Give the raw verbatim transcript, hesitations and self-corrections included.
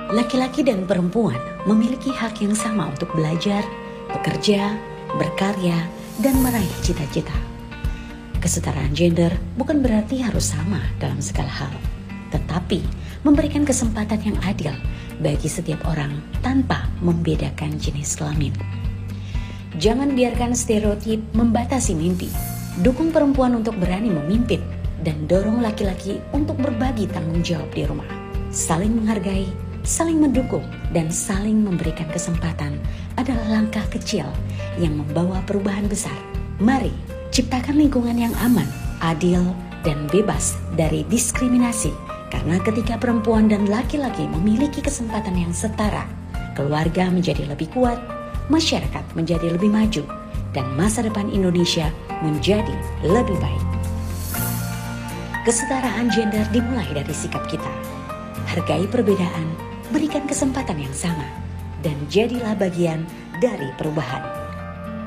Laki-laki dan perempuan memiliki hak yang sama untuk belajar, bekerja, berkarya, dan meraih cita-cita. Kesetaraan gender bukan berarti harus sama dalam segala hal, tetapi memberikan kesempatan yang adil bagi setiap orang tanpa membedakan jenis kelamin. Jangan biarkan stereotip membatasi mimpi. Dukung perempuan untuk berani memimpin dan dorong laki-laki untuk berbagi tanggung jawab di rumah. Saling menghargai, saling mendukung, dan saling memberikan kesempatan adalah langkah kecil yang membawa perubahan besar. Mari ciptakan lingkungan yang aman, adil, dan bebas dari diskriminasi. Karena ketika perempuan dan laki-laki memiliki kesempatan yang setara, keluarga menjadi lebih kuat, masyarakat menjadi lebih maju, dan masa depan Indonesia menjadi lebih baik. Kesetaraan gender dimulai dari sikap kita. Hargai perbedaan, berikan kesempatan yang sama, dan jadilah bagian dari perubahan.